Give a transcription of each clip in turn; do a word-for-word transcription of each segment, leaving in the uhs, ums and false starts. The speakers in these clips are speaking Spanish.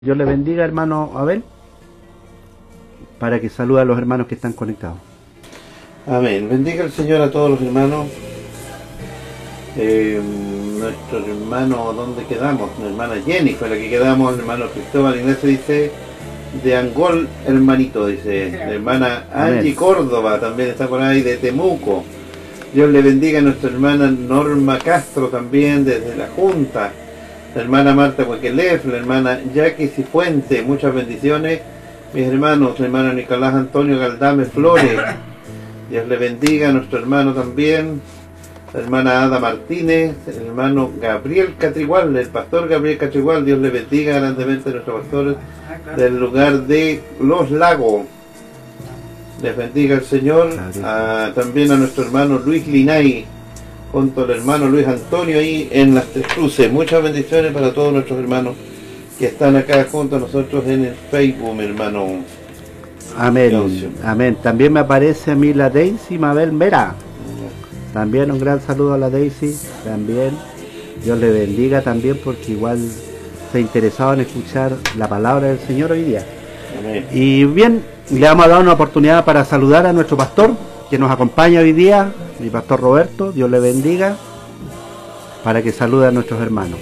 Dios le bendiga, hermano Abel, para que salude a los hermanos que están conectados. Amén. Bendiga el Señor a todos los hermanos. Eh, nuestro hermano, ¿dónde quedamos? La hermana Jenny fue la que quedamos. El hermano Cristóbal Ignacio dice de Angol, hermanito, dice. La hermana Angie Amén. Córdoba también está por ahí, de Temuco. Dios le bendiga a nuestra hermana Norma Castro también, desde la Junta. La hermana Marta Huequelef, la hermana Jackie Cifuente, muchas bendiciones. Mis hermanos, el hermano Nicolás Antonio Galdame Flores, Dios le bendiga a nuestro hermano también. La hermana Ada Martínez, el hermano Gabriel Catrigual, el pastor Gabriel Catrigual, Dios le bendiga grandemente a nuestros pastores del lugar de Los Lagos. Les bendiga el Señor. A, también a nuestro hermano Luis Linay, junto al hermano Luis Antonio ahí en las Tres Cruces. Muchas bendiciones para todos nuestros hermanos que están acá junto a nosotros en el Facebook, mi hermano. Amén, Leoncio. Amén. También me aparece a mí la Daisy Mabel Mera. También un gran saludo a la Daisy. También Dios le bendiga también, porque igual se ha interesado en escuchar la palabra del Señor hoy día. Amén. Y bien, le vamos a dar una oportunidad para saludar a nuestro pastor que nos acompaña hoy día, mi pastor Roberto. Dios le bendiga, para que salude a nuestros hermanos.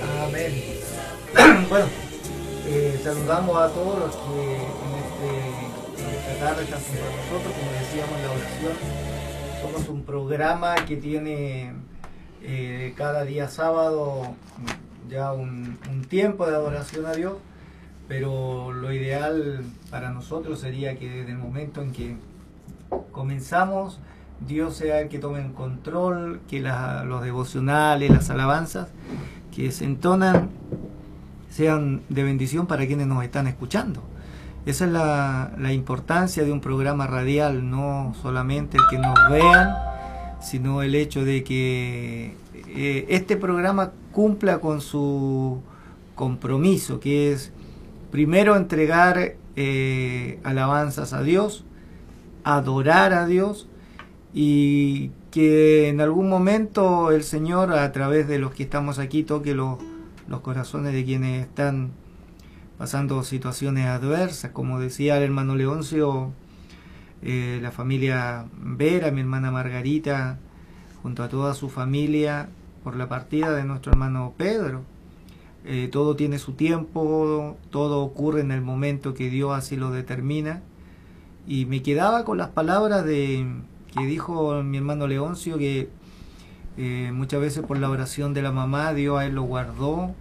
Amén. Bueno, eh, saludamos a todos los que en, este, en esta tarde están junto a nosotros. Como decíamos en la oración, somos un programa que tiene eh, cada día sábado ya un, un tiempo de adoración a Dios, pero lo ideal para nosotros sería que desde el momento en que comenzamos, Dios sea el que tome el control, que la, los devocionales, las alabanzas que se entonan sean de bendición para quienes nos están escuchando. Esa es la, la importancia de un programa radial, no solamente el que nos vean, sino el hecho de que eh, este programa cumpla con su compromiso, que es primero entregar eh, alabanzas a Dios, adorar a Dios, y que en algún momento el Señor, a través de los que estamos aquí, toque los, los corazones de quienes están pasando situaciones adversas. Como decía el hermano Leoncio, eh, la familia Vera, mi hermana Margarita, junto a toda su familia, por la partida de nuestro hermano Pedro. Eh, todo tiene su tiempo, todo ocurre en el momento que Dios así lo determina. Y me quedaba con las palabras de que dijo mi hermano Leoncio, que eh, muchas veces por la oración de la mamá Dios a él lo guardó,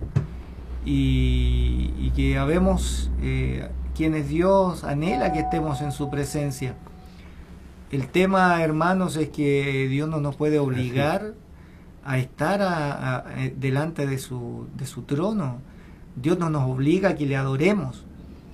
y, y que habemos eh, quienes Dios anhela que estemos en su presencia. El tema, hermanos, es que Dios no nos puede obligar a estar a, a, a, delante de su, de su trono. Dios no nos obliga a que le adoremos,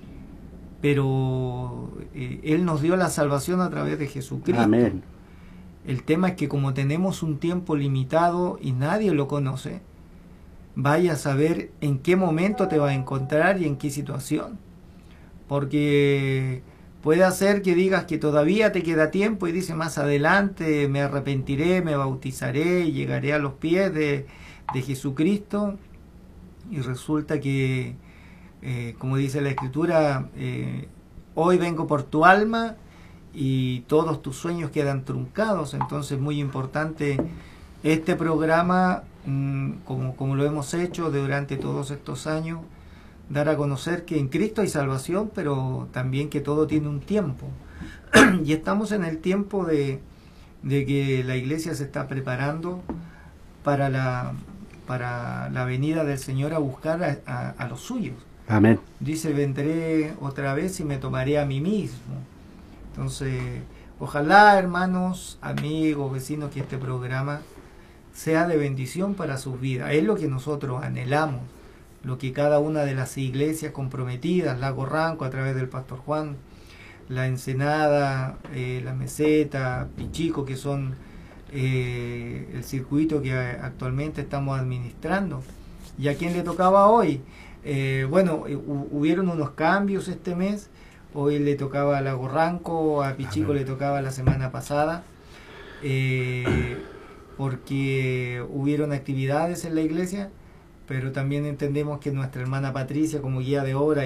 pero eh, Él nos dio la salvación a través de Jesucristo. Amén. El tema es que como tenemos un tiempo limitado y nadie lo conoce, vaya a saber en qué momento te va a encontrar y en qué situación. Porque puede hacer que digas que todavía te queda tiempo y dices más adelante me arrepentiré, me bautizaré y llegaré a los pies de, de Jesucristo, y resulta que Eh, como dice la Escritura, eh, hoy vengo por tu alma y todos tus sueños quedan truncados. Entonces es muy importante este programa, mmm, como, como lo hemos hecho durante todos estos años, dar a conocer que en Cristo hay salvación, pero también que todo tiene un tiempo. Y estamos en el tiempo de, de que la iglesia se está preparando para la, para la venida del Señor a buscar a, a, a los suyos. Amén. Dice, vendré otra vez y me tomaré a mí mismo. Entonces, ojalá, hermanos, amigos, vecinos, que este programa sea de bendición para sus vidas. Es lo que nosotros anhelamos, lo que cada una de las iglesias comprometidas, Lago Ranco a través del pastor Juan, La Ensenada, eh, La Meseta, Pichico, que son eh, el circuito que actualmente estamos administrando. ¿Y a quién le tocaba hoy? Eh, bueno, hubieron unos cambios este mes. Hoy le tocaba a Lago Ranco, a Pichico le tocaba la semana pasada, eh, porque hubieron actividades en la iglesia, pero también entendemos que nuestra hermana Patricia como guía de obra